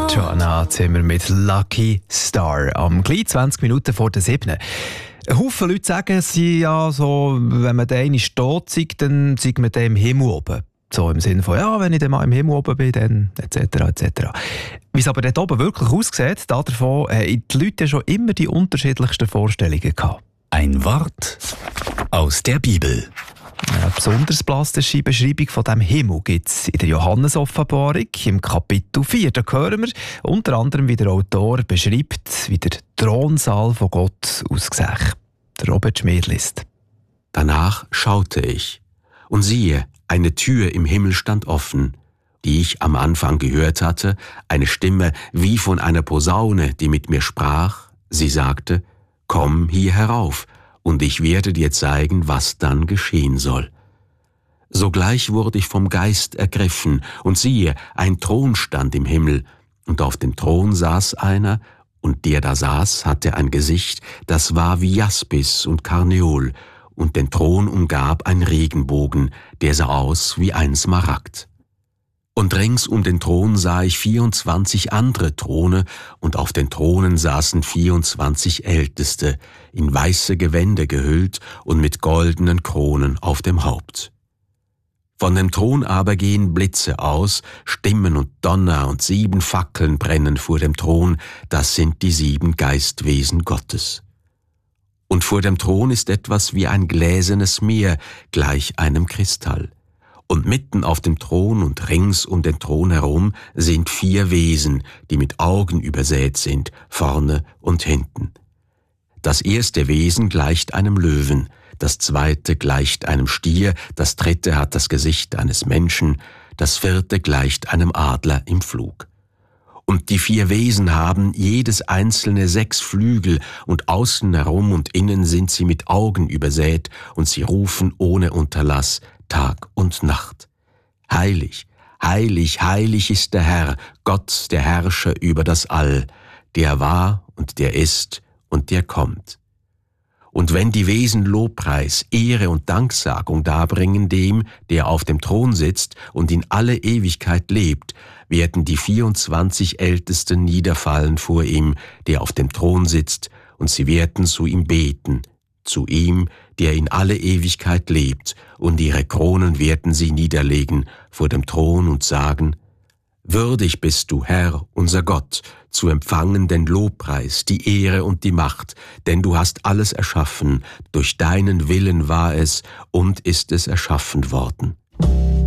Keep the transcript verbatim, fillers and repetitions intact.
Joanna Zimmer mit Lucky Star. Am gleich zwanzig Minuten vor der siebten. Ein Haufen Leute sagen, sie ja so, wenn man dann einmal tot sei, dann sei man dann im Himmel oben. So im Sinne von, ja, wenn ich dann mal im Himmel oben bin, dann et cetera et cetera. Wie es aber dort oben wirklich aussieht, davon haben die Leute schon immer die unterschiedlichsten Vorstellungen gehabt. Ein Wort aus der Bibel. Eine besonders plastische Beschreibung von diesem Himmel gibt es in der Johannes-Offenbarung im Kapitel vier. Da hören wir unter anderem, wie der Autor beschreibt, wie der Thronsaal von Gott aussieht. Der Robert Schmid liest. Danach schaute ich, und siehe, eine Tür im Himmel stand offen, die ich am Anfang gehört hatte, eine Stimme wie von einer Posaune, die mit mir sprach. Sie sagte, komm hier herauf, und ich werde dir zeigen, was dann geschehen soll. Sogleich wurde ich vom Geist ergriffen, und siehe, ein Thron stand im Himmel, und auf dem Thron saß einer, und der da saß, hatte ein Gesicht, das war wie Jaspis und Karneol, und den Thron umgab ein Regenbogen, der sah aus wie ein Smaragd. Und rings um den Thron sah ich vierundzwanzig andere Throne, und auf den Thronen saßen vierundzwanzig Älteste, in weiße Gewänder gehüllt und mit goldenen Kronen auf dem Haupt. Von dem Thron aber gehen Blitze aus, Stimmen und Donner, und sieben Fackeln brennen vor dem Thron, das sind die sieben Geistwesen Gottes. Und vor dem Thron ist etwas wie ein gläsernes Meer, gleich einem Kristall. Und mitten auf dem Thron und rings um den Thron herum sind vier Wesen, die mit Augen übersät sind, vorne und hinten. Das erste Wesen gleicht einem Löwen, das zweite gleicht einem Stier, das dritte hat das Gesicht eines Menschen, das vierte gleicht einem Adler im Flug. Und die vier Wesen haben jedes einzelne sechs Flügel, und außen herum und innen sind sie mit Augen übersät, und sie rufen ohne Unterlass Tag und Nacht. Heilig, heilig, heilig ist der Herr, Gott, der Herrscher über das All, der war und der ist und der kommt. Und wenn die Wesen Lobpreis, Ehre und Danksagung darbringen dem, der auf dem Thron sitzt und in alle Ewigkeit lebt, werden die vierundzwanzig Ältesten niederfallen vor ihm, der auf dem Thron sitzt, und sie werden zu ihm beten, zu ihm, der in alle Ewigkeit lebt, und ihre Kronen werden sie niederlegen vor dem Thron und sagen, würdig bist du, Herr, unser Gott, zu empfangen den Lobpreis, die Ehre und die Macht, denn du hast alles erschaffen, durch deinen Willen war es und ist es erschaffen worden.